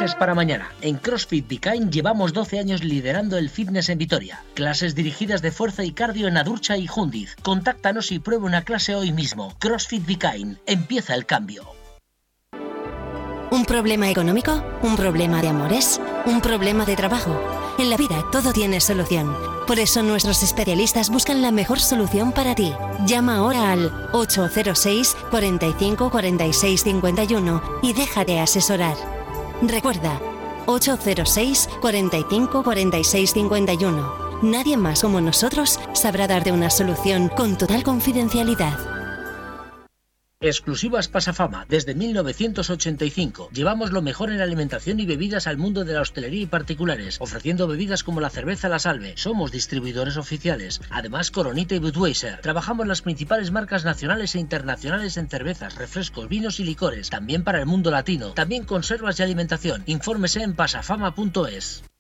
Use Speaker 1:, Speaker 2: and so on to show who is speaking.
Speaker 1: dejes para mañana. En CrossFit Vikain llevamos 12 años liderando el fitness en Vitoria. Clases dirigidas de fuerza y cardio en Adurcha y Jundiz. Contáctanos y prueba una clase hoy mismo. CrossFit Vikain. Empieza el cambio.
Speaker 2: ¿Un problema económico? ¿Un problema de amores? ¿Un problema de trabajo? En la vida todo tiene solución. Por eso nuestros especialistas buscan la mejor solución para ti. Llama ahora al 806 45 46 51 y déjate asesorar. Recuerda, 806 45 46 51. Nadie más como nosotros sabrá darte una solución con total confidencialidad.
Speaker 1: Exclusivas Pasafama. Desde 1985 llevamos lo mejor en alimentación y bebidas al mundo de la hostelería y particulares, ofreciendo bebidas como la cerveza La Salve. Somos distribuidores oficiales. Además, Coronita y Budweiser. Trabajamos las principales marcas nacionales e internacionales en cervezas, refrescos, vinos y licores. También para el mundo latino. También conservas y alimentación. Infórmese en pasafama.es.